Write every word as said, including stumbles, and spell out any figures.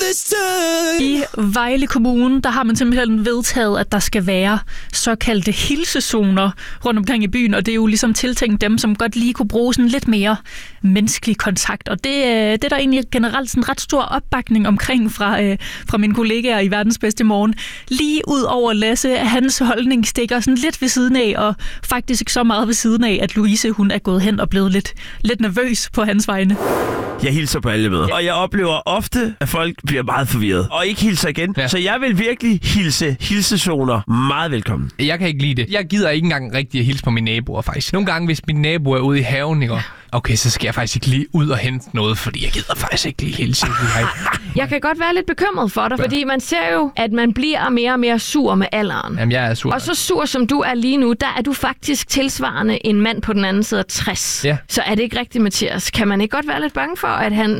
I Vejle Kommune, der har man simpelthen vedtaget, at der skal være såkaldte hilsezoner rundt omkring i byen, og det er jo ligesom tiltænkt dem, som godt lige kunne bruge sådan lidt mere menneskelig kontakt. Og det, det er der egentlig generelt sådan ret stor opbakning omkring fra, øh, fra mine kollegaer i Verdens Bedste Morgen. Lige ud over Lasse, hans holdning stikker sådan lidt ved siden af, og faktisk ikke så meget ved siden af, at Louise hun er gået hen og blevet lidt, lidt nervøs på hans vegne. Jeg hilser på alle møder, og jeg oplever ofte, at folk bliver meget forvirret og ikke hilser igen. Ja. Så jeg vil virkelig hilse hilsezoner meget velkommen. Jeg kan ikke lide det. Jeg gider ikke engang rigtig at hilse på mine naboer, faktisk. Nogle gange, hvis min nabo er ude i haven, ikke? Okay, så skal jeg faktisk ikke lige ud og hente noget, fordi jeg gider faktisk ikke lige hilse. Jeg kan godt være lidt bekymret for dig, fordi man ser jo, at man bliver mere og mere sur med alderen. Jamen, jeg er sur. Og så sur som du er lige nu, der er du faktisk tilsvarende en mand på den anden side af tres. Ja. Så er det ikke rigtigt, Mathias? Kan man ikke godt være lidt bange for, at han